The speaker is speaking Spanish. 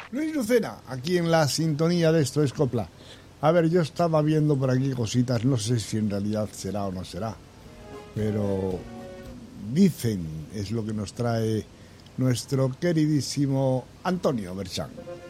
Luis Lucena, aquí en la sintonía de Esto es Copla. A ver, yo estaba viendo por aquí cositas, no sé si en realidad será o no será, pero dicen, es lo que nos trae nuestro queridísimo Antonio Berchán.